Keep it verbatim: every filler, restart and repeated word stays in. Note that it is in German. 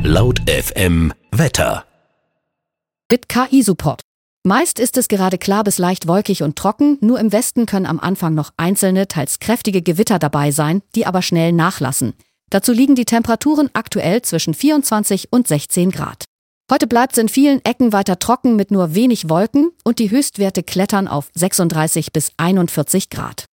Laut F M Wetter. Mit K I-Support. Meist ist es gerade klar bis leicht wolkig und trocken, nur im Westen können am Anfang noch einzelne, teils kräftige Gewitter dabei sein, die aber schnell nachlassen. Dazu liegen die Temperaturen aktuell zwischen vierundzwanzig und sechzehn Grad. Heute bleibt es in vielen Ecken weiter trocken mit nur wenig Wolken und die Höchstwerte klettern auf sechsunddreißig bis einundvierzig Grad.